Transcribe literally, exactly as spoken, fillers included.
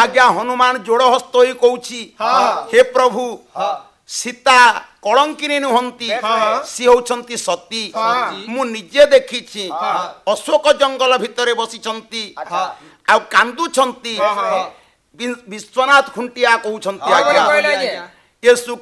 आज्ञा हनुमान जोड़ हस्त होई कहूची हे प्रभु सीता कलंकिनी नुहंती सी होउछंती सती मु निजे देखिछि अशोक जंगल भितरे बसिछंती आ कांदुछंती विश्वनाथ खुंटिया कहउछंती आज्ञा ये सुख